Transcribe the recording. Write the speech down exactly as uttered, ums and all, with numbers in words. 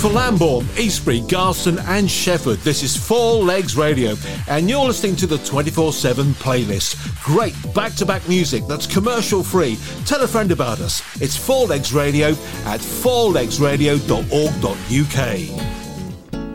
For Lambourne, Eastbury, Garston and Shefford, this is Four Legs Radio, and you're listening to the twenty-four seven playlist. Great back-to-back music that's commercial-free. Tell a friend about us. It's Four Legs Radio at four legs radio dot org dot U K.